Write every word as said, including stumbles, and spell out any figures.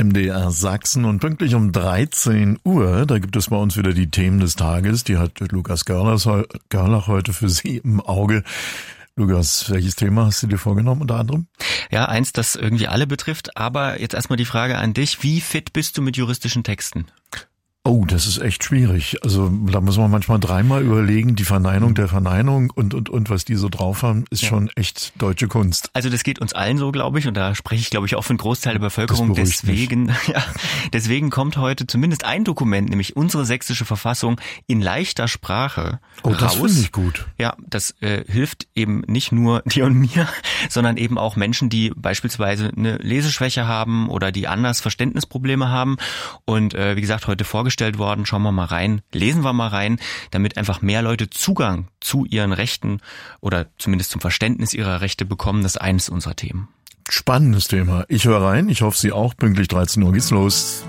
M D R Sachsen und pünktlich um dreizehn Uhr, da gibt es bei uns wieder die Themen des Tages. Die hat Lukas Görlach heute für Sie im Auge. Lukas, welches Thema hast du dir vorgenommen unter anderem? Ja, eins, das irgendwie alle betrifft, aber jetzt erstmal die Frage an dich. Wie fit bist du mit juristischen Texten? Oh, das ist echt schwierig. Also da muss man manchmal dreimal überlegen, die Verneinung der Verneinung und und und was die so drauf haben, ist ja schon echt deutsche Kunst. Also das geht uns allen so, glaube ich, und da spreche ich, glaube ich, auch für einen Großteil der Bevölkerung. Deswegen, ja, deswegen kommt heute zumindest ein Dokument, nämlich unsere sächsische Verfassung in leichter Sprache oh, raus. Das finde ich gut. Ja, das äh, hilft eben nicht nur dir und mir, sondern eben auch Menschen, die beispielsweise eine Leseschwäche haben oder die anders Verständnisprobleme haben. Und äh, wie gesagt, heute vorgestellt worden. Schauen wir mal rein, lesen wir mal rein, damit einfach mehr Leute Zugang zu ihren Rechten oder zumindest zum Verständnis ihrer Rechte bekommen. Das ist eines unserer Themen. Spannendes Thema. Ich höre rein. Ich hoffe, Sie auch. Pünktlich dreizehn Uhr geht's los.